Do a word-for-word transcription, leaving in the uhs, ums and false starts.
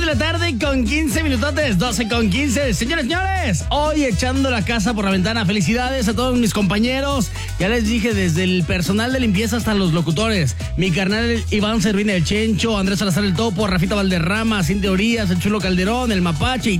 la tarde con quince minutotes, doce con quince. Señores, señores, hoy echando la casa por la ventana. Felicidades a todos mis compañeros. Ya les dije, desde el personal de limpieza hasta los locutores. Mi carnal Iván Servina, el Chencho, Andrés Salazar el Topo, Rafita Valderrama, Cintia Urias, el Chulo Calderón, el Mapache y